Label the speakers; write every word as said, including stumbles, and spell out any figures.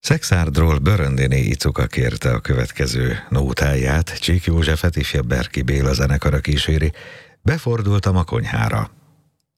Speaker 1: Szexárdról Böröndéné Icuka kérte a következő nótáját, Csík Józsefet ifjabb Berki Béla zenekara kíséri. Befordultam a konyhára.